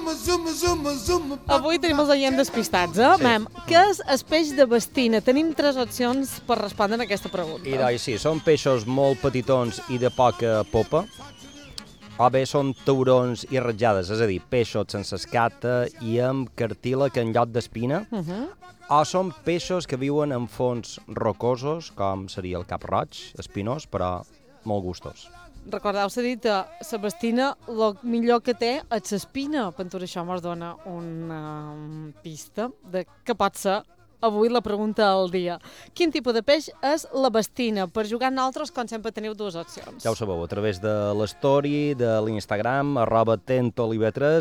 Avui tenim els oients despistats, eh? Sí. Mem, què és el peix de bastina? Tenim 3 opcions per respondre a aquesta pregunta. I doncs sí, són peixos molt petitons i de poca popa, o bé són taurons i ratjades, és a dir, peixos sense escata i amb cartílag en lloc d'espina, o són peixos que viuen en fons rocosos, com seria el cap roig, espinós, però molt gustos. Recordeu, s'ha dit que la bastina el millor que té és l'espina. Per això ens dona una pista de què pot ser avui la pregunta del dia. Quin tipus de peix és la bastina? Per jugar nosaltres, com sempre, teniu 2 opcions. Ja ho sabeu, a través de l'story, de l'Instagram, @tentolive3,